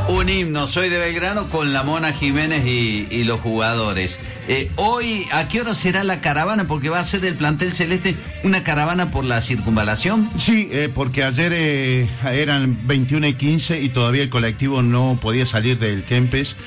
Un himno, soy de Belgrano con la Mona Jiménez y los jugadores. Hoy, ¿a qué hora será la caravana? Porque va a ser el plantel celeste una caravana por la circunvalación. Sí, porque ayer eran 21:15 y todavía el colectivo no podía salir del Kempes.